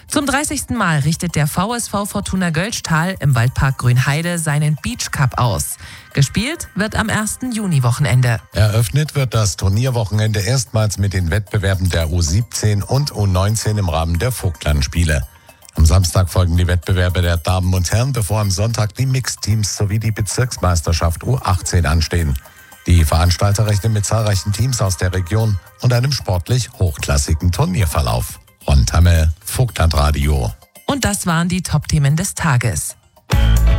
Zum 30. Mal richtet der VSV Fortuna Göllstadt im Waldpark Grünheide seinen Beach Cup aus. Gespielt wird am 1. Juni-Wochenende. Eröffnet wird das Turnierwochenende erstmals mit den Wettbewerben der U17 und U19 im Rahmen der Vogtlandspiele. Am Samstag folgen die Wettbewerbe der Damen und Herren, bevor am Sonntag die Mixteams sowie die Bezirksmeisterschaft U18 anstehen. Die Veranstalter rechnen mit zahlreichen Teams aus der Region und einem sportlich hochklassigen Turnierverlauf. Ron Tamme, Vogtlandradio. Und das waren die Top-Themen des Tages.